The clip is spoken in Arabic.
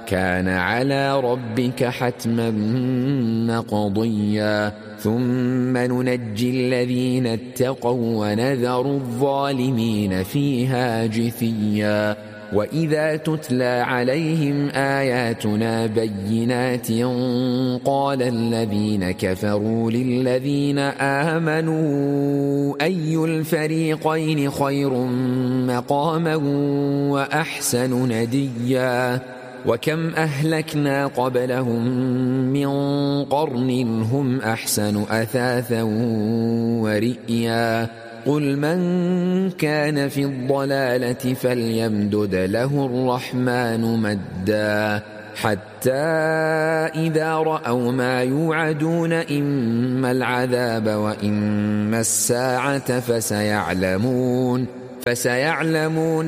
كان على ربك حتما مقضيا ثم ننجي الذين اتقوا ونذر الظالمين فيها جثيا وإذا تتلى عليهم آياتنا بينات قال الذين كفروا للذين آمنوا أي الفريقين خير مقاما وأحسن نديا وكم أهلكنا قبلهم من قرن هم أحسن أثاثا ورئيا قل من كان في الضلالة فليمدد له الرحمن مدا حتى إذا رأوا ما يوعدون إما العذاب وإما الساعة فسيعلمون